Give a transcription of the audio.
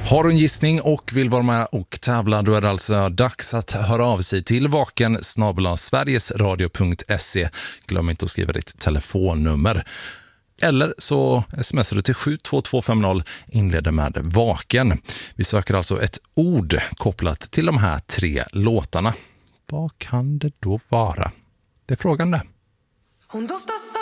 Har du en gissning och vill vara med och tävla, då är det alltså dags att höra av sig till vaken@sverigesradio.se. Glöm inte att skriva ditt telefonnummer. Eller så smsar du till 72250, inleder med vaken. Vi söker alltså ett ord kopplat till de här 3 låtarna. Vad kan det då vara? Det är frågan det. Hon doftar